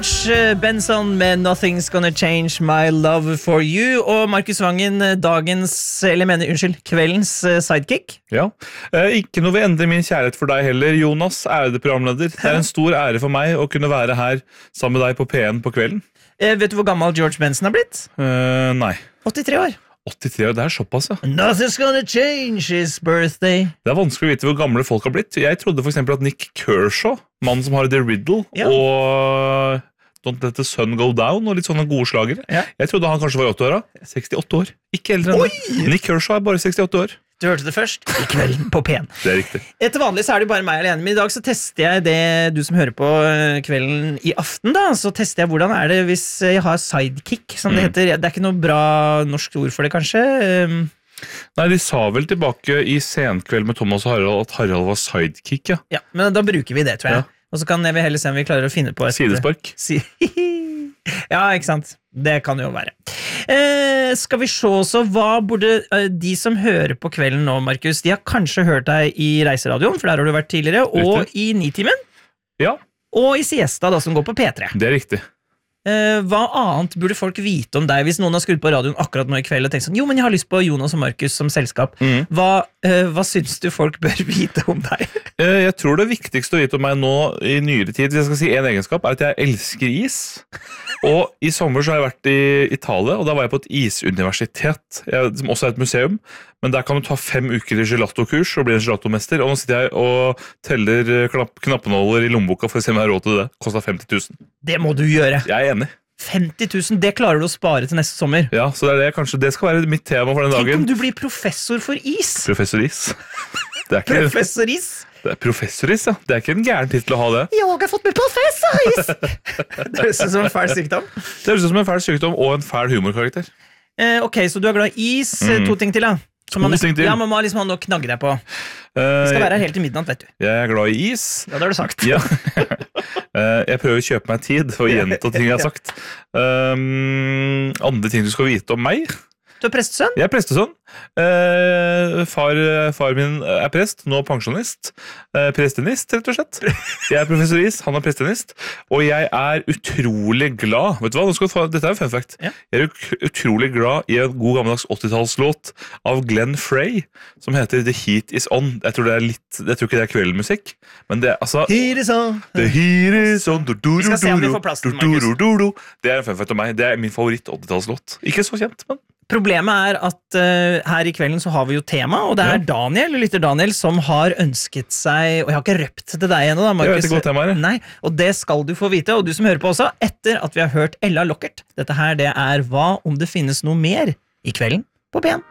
Benson med Nothing's Gonna Change My Love For You. Og Markus Vangen, kveldens sidekick. Ja, ikke noe vil endre min kjærlighet for deg heller, Jonas, ærede programleder. Det en stor ære for meg å kunne være her sammen med deg på P1 på kvelden. Vet du hvor gammel George Benson har blitt? Nei. 83 år. 83 år, det såpass, ja. Nothing's gonna change his birthday. Det vanskelig å vite hvor gamle folk har blitt. Jeg trodde for eksempel at Nick Kershaw, mannen som har The Riddle, og Don't Let the Sun Go Down, og litt sånne gode slagere. Ja. Jeg trodde han kanskje var i 80 år. 68 år. Ikke eldre enn det. Nick Kershaw bare 68 år. Du hørte det først i kvelden på P1. Det riktig. Etter vanlig så det bare meg alene, men i dag så tester jeg det du som hører på kvelden i aften da, så tester jeg hvordan det hvis jeg har sidekick, som det heter. Det ikke noe bra norsk ord for det, kanskje? Nei, de sa vel tilbake i Senkveld med Thomas og Harald at Harald var sidekick, ja. Ja, men da bruker vi det, tror jeg. Ja. Og så kan vi heller se om vi klarer å finne på et sidespark. Ja, ikke sant? Det kan jo være. Skal vi se så, hva burde de som hører på kvelden nå, Markus, de har kanskje hørt deg i Reiseradioen, for der har du vært tidligere, og i Nitimen. Ja. Og i Siesta, da, som går på P3. Det riktig. Hva annet burde folk vite om deg hvis noen har skrudd på radioen akkurat nå i kveld og tenkt sånn, jo, men jeg har lyst på Jonas og Markus som selskap. Hva syns du folk bør vite om deg? Jeg tror det viktigste å vite om meg nå i nyere tid, hvis jeg skal si en egenskap, at jeg elsker is. Og i sommer så har jeg vært i Italia, og da var jeg på et isuniversitet, som også et museum, men der kan du ta 5 uker i gelato-kurs og bli en gelatomester, og nå sitter jeg og teller knappenåler i lommeboka for å se om jeg har råd til det. Kostet 50 000. Det må du gjøre. Jeg enig. 50 000, det klarer du å spare til neste sommer. Ja, så det kanskje det skal være mitt tema for den dagen. Tenk om du blir professor for is. Professor is. Professor is. Det professoris, ja. Det ikke en gæren titel å ha det. Jeg har fått med professoris! Det høres ut som en fæl sykdom. Det høres ut som en fæl sykdom og en fæl humorkarakter. Ok, så du glad i is. 2 ting til, da. Man må liksom ha noe å knagge deg på. Vi skal være her helt til midnatt, vet du. Jeg glad i is. Ja, det har du sagt. Ja. Jeg prøver å kjøpe meg tid for å gjenta ting jeg har sagt. Andre ting du skal vite om meg. Du prestesønn? Jeg prestesønn. Far min prest, nå pensjonist. Prestenist, rett og slett. Jeg professoris, han prestenist. Og jeg utrolig glad. Vet du hva? Dette en fun fact. Ja. Jeg utrolig glad i en god gammeldags 80-tallslåt av Glenn Frey, som heter The Heat Is On. Jeg tror ikke det kveldmusikk, men det altså Heat Is On. The Heat Is On. Vi skal se om vi får plass til Markus. Det en fun fact om meg. Det min favoritt 80-tallslåt. Ikke så kjent, men problemet at her i kvelden så har vi jo tema, og det Daniel, lytter Daniel, som har ønsket seg, og jeg har ikke røpt til deg ennå da, Markus. Jeg vet ikke hva tema Nei, og det skal du få vite, og du som hører på også, etter at vi har hørt Ella Lockert. Dette her, det Hva om det finnes noe mer i kvelden på P1.